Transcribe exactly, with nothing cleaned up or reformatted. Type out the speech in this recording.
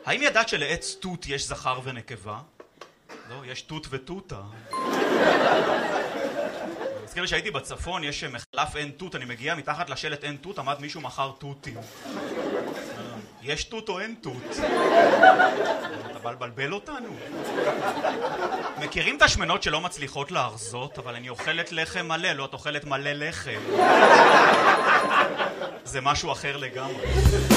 האם ידעת שלעץ תות יש זכר ונקבה? לא, יש תות ותותה. אני מזכיר לי שהייתי בצפון, יש מחלף אין תות, אני מגיע מתחת לשלט אין תות, עמד מישהו מחר תותים. יש תות או אין תות? אתה בא לבלבל אותנו? מכירים את השמנות שלא מצליחות להרזות, אבל אני אוכלת לחם מלא, לא את אוכלת מלא לחם. זה משהו אחר לגמרי.